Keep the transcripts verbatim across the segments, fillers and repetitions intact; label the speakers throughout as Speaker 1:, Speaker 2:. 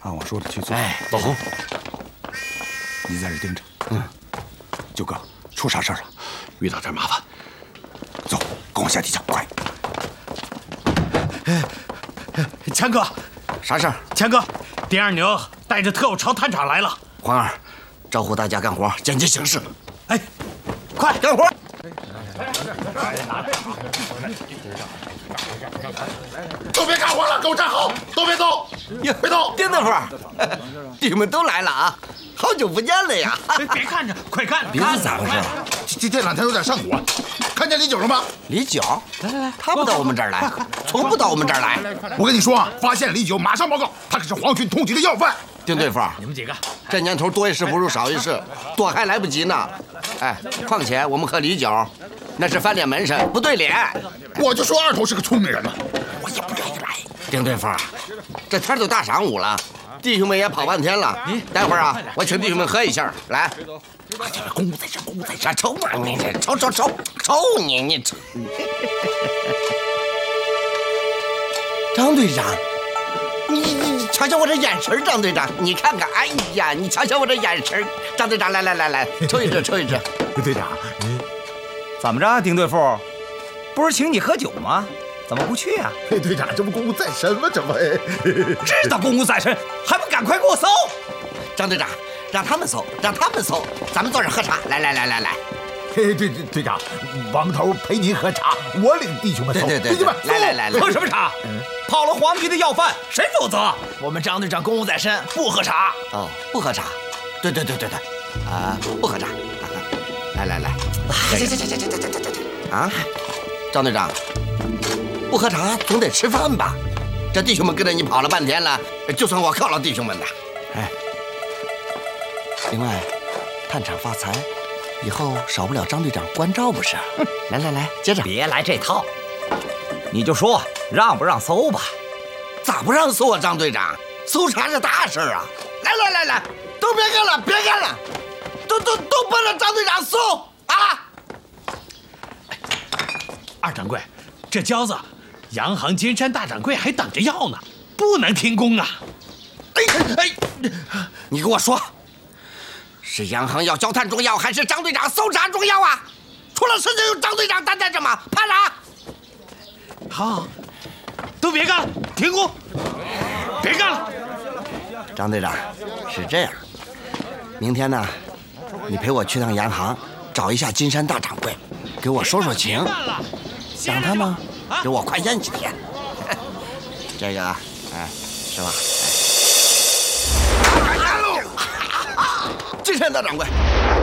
Speaker 1: 按我说的去做。
Speaker 2: 哎，老洪，
Speaker 1: 你在这盯着。嗯，九哥，出啥事了？
Speaker 2: 遇到点麻烦。
Speaker 1: 走，跟我下地窖，快！
Speaker 3: 强哥，
Speaker 2: 啥事儿？
Speaker 3: 强哥，丁二牛带着特务朝探场来了。
Speaker 2: 黄二，招呼大家干活，见机行事。
Speaker 3: 哎，快
Speaker 2: 干活！
Speaker 4: 都别干活了，给我站好，都别走，别动！
Speaker 2: 丁大夫，弟兄们都来了啊！好久不见了呀！
Speaker 3: 别看着，快看！
Speaker 2: 鼻子咋回事？
Speaker 4: 这这两天有点上火，看见李九了吗？
Speaker 2: 李九，来来来，他不到我们这儿来，从不到我们这儿来。
Speaker 4: 我跟你说啊，发现李九，马上报告，他可是皇军通缉的要犯。
Speaker 2: 丁对付，
Speaker 3: 你们几个，
Speaker 2: 这年头多一事不如少一事，多还来不及呢。哎，况且我们和李九那是翻脸门神，不对脸。
Speaker 4: 我就说二头是个聪明人嘛，
Speaker 2: 我也不愿意来。丁对付，这天都大晌午了，弟兄们也跑半天了。待会儿啊，我请弟兄们喝一下。来，公务在身，公务在身，抽嘛你这抽抽抽抽你你抽。张队长。你你瞧瞧我这眼神，张队长，你看看，哎呀，你瞧瞧我这眼神，张队长，来来来来，抽一支，抽一支。
Speaker 1: 队长，你
Speaker 5: 怎么着，丁队副？不是请你喝酒吗？怎么不去啊？
Speaker 4: 队长，这不公务在身吗？这不，
Speaker 5: 知道公务在身，还不赶快给我搜！
Speaker 2: 张队长，让他们搜，让他们搜，咱们坐这喝茶。来来来来来。
Speaker 4: 对对队长，王头陪您喝茶，我领弟兄们搜。
Speaker 2: 对对对，对来来来来，
Speaker 5: 喝什么茶？跑了皇帝的要犯，谁负责？
Speaker 6: 我们张队长公务在身，不喝茶。
Speaker 2: 哦，不喝茶。对对对对对，啊，不喝茶。来来来，行行行行行行行行行啊！张队长，不喝茶总得吃饭吧？这弟兄们跟着你跑了半天了，就算我犒劳弟兄们的。哎，另外，探长发财。以后少不了张队长关照不是？来来来，接着，
Speaker 5: 别来这套，你就说让不让搜吧？
Speaker 2: 咋不让搜啊，张队长？搜查是大事啊！来来来来，都别干了，别干了，都都都奔着张队长搜啊！
Speaker 3: 二掌柜，这交子，洋行金山大掌柜还等着要呢，不能停工啊！
Speaker 2: 哎哎，你给我说。是洋行要交探重要，还是张队长搜查重要啊？出了事情由张队长担待着吗？怕啥？
Speaker 3: 好，都别干了，停工，别干了。
Speaker 2: 张队长，是这样，明天呢，你陪我去趟洋行，找一下金山大掌柜，给我说说情，让他呢给我宽限几天。这个，哎，是吧？金山大掌柜，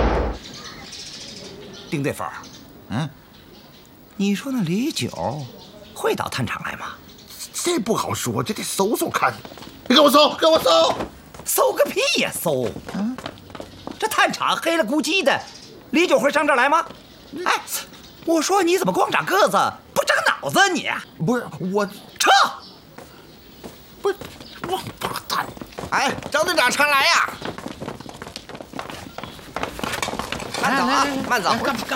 Speaker 5: 丁队副，嗯，你说那李九会到探场来吗？
Speaker 4: 这不好说，这得搜搜看。你给我搜，给我搜，
Speaker 5: 搜个屁呀搜！嗯，这探场黑了咕叽的，李九会上这儿来吗？哎，我说你怎么光长个子不长脑子你？
Speaker 4: 不是我
Speaker 5: 撤！
Speaker 4: 不，王八蛋！
Speaker 2: 哎，张队长常来呀！慢走啊，慢走！
Speaker 3: 干干！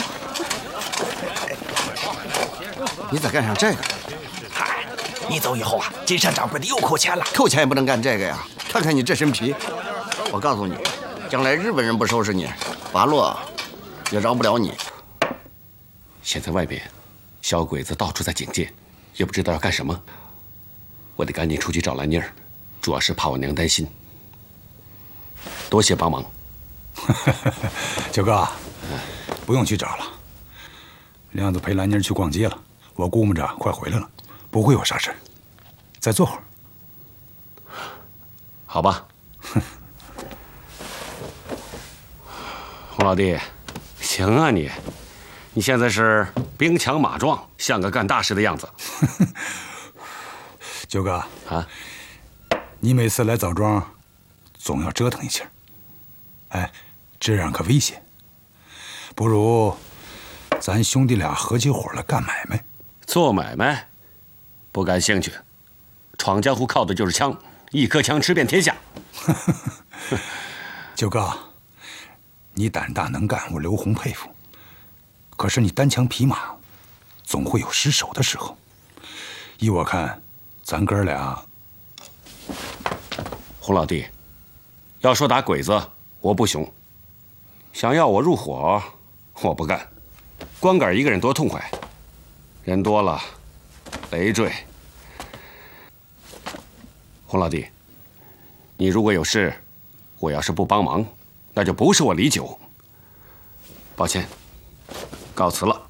Speaker 2: 你咋干上这个？
Speaker 6: 嗨，你走以后啊，金山掌柜的又扣钱了。
Speaker 2: 扣钱也不能干这个呀！看看你这身皮，我告诉你，将来日本人不收拾你，八路也饶不了你。
Speaker 7: 现在外边小鬼子到处在警戒，也不知道要干什么。我得赶紧出去找兰妮儿，主要是怕我娘担心。多谢帮忙。
Speaker 1: 九哥，不用去找了。亮子陪兰妮儿去逛街了，我估摸着快回来了，不会有啥事。再坐会儿。
Speaker 7: 好吧。洪老弟，行啊你，你现在是兵强马壮，像个干大事的样子。
Speaker 1: 九哥
Speaker 7: 啊，
Speaker 1: 你每次来枣庄，总要折腾一下。哎，这样可危险。不如咱兄弟俩合起伙来干买卖。
Speaker 7: 做买卖？不感兴趣。闯江湖靠的就是枪，一颗枪吃遍天下。
Speaker 1: 九哥，你胆大能干，我刘洪佩服。可是你单枪匹马，总会有失手的时候。依我看，咱哥俩
Speaker 7: 洪老弟，要说打鬼子，我不熊；想要我入伙，我不干。光杆一个人多痛快，人多了，累赘。洪老弟，你如果有事，我要是不帮忙，那就不是我李九。抱歉，告辞了。